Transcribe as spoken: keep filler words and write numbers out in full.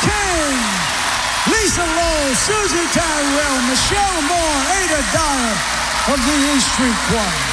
King, Lisa Lowe, Susie Tyrell, Michelle Moore, Ada Dyer of the E Street Choir.